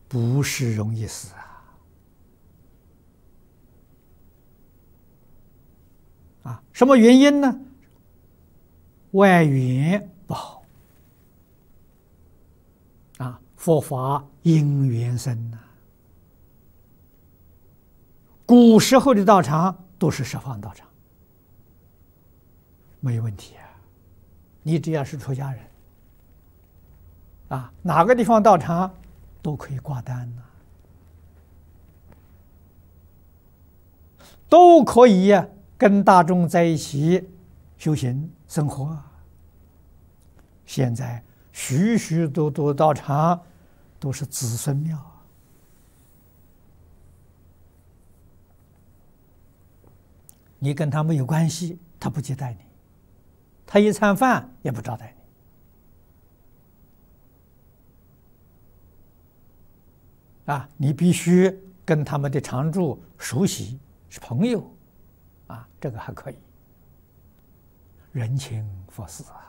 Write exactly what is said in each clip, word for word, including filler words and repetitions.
不是容易死啊！啊，什么原因呢？外缘不好啊，佛法因缘生呐。古时候的道场都是十方道场，没有问题啊。你只要是出家人啊，哪个地方道场都可以挂单呐、都可以呀、啊，跟大众在一起修行生活。现在许许多多道场都是子孙庙，你跟他没有关系，他不接待你，他一餐饭也不招待你啊！你必须跟他们的常住熟悉，是朋友啊，这个还可以，人情佛事啊。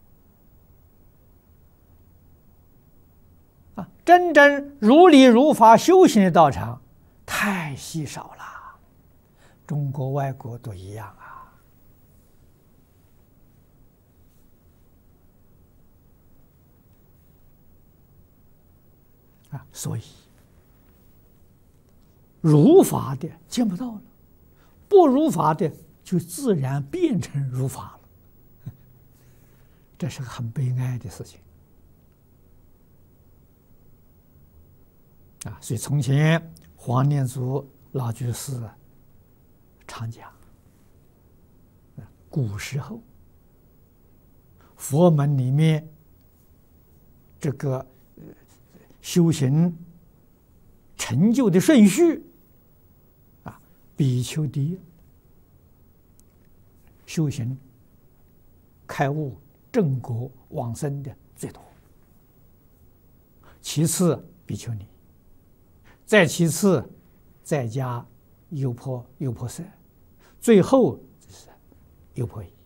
啊，真正如理如法修行的道场太稀少了，中国外国都一样啊。啊，所以如法的见不到了，不如法的就自然变成如法了，这是个很悲哀的事情。啊，所以从前黄念祖老居士常讲，古时候佛门里面这个修行成就的顺序啊，比丘第一，修行开悟正果往生的最多，其次比丘尼，再其次在家优婆优婆塞，最后就是优婆夷。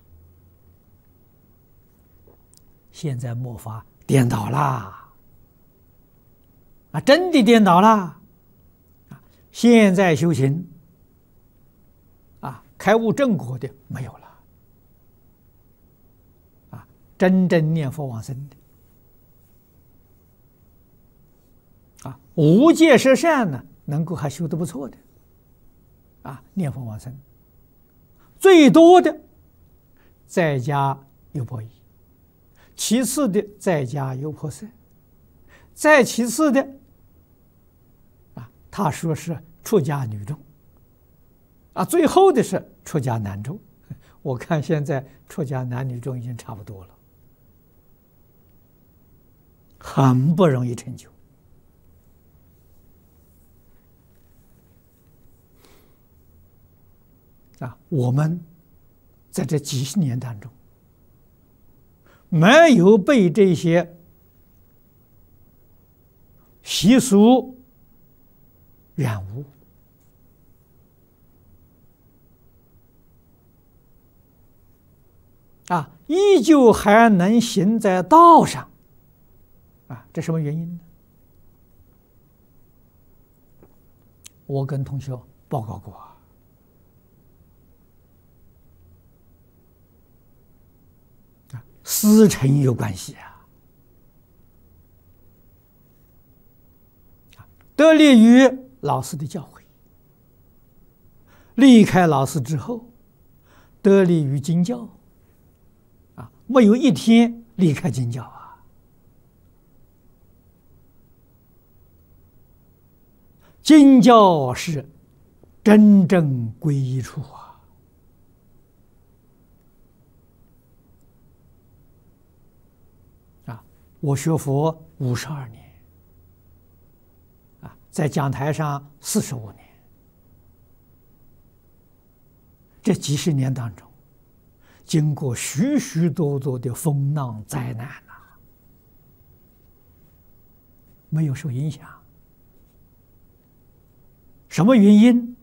现在末法颠倒啦，啊，真的颠倒啦！啊，现在修行啊，开悟正果的没有了，啊，真正念佛往生的。啊，无戒十善呢，能够还修得不错的，啊，念佛往生，最多的在家优婆夷，其次的在家优婆塞，再其次的，啊，他说是出家女众，啊，最后的是出家男众。我看现在出家男女众已经差不多了，很不容易成就。啊，我们在这几十年当中，没有被这些习俗染污，啊，依旧还能行在道上，啊，这什么原因呢？我跟同学报告过啊。师承有关系啊，得力于老师的教诲，离开老师之后，得力于经教，啊，没有一天离开经教啊。经教是真正皈依处啊。我学佛五十二年，啊，在讲台上四十五年，这几十年当中，经过许许多多的风浪灾难呐、啊，没有受影响。什么原因？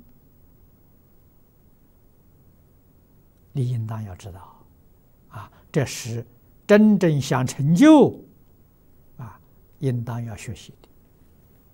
你应当要知道，啊，这是真正想成就。应当要学习的。